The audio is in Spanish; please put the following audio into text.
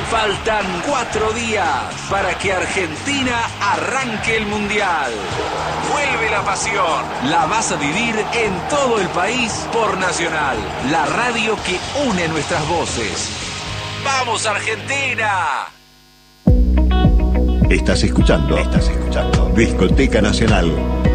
Faltan 4 días para que Argentina arranque el Mundial. Vuelve la pasión. La vas a vivir en todo el país por Nacional, la radio que une nuestras voces. ¡Vamos, Argentina! Estás escuchando Discoteca Nacional.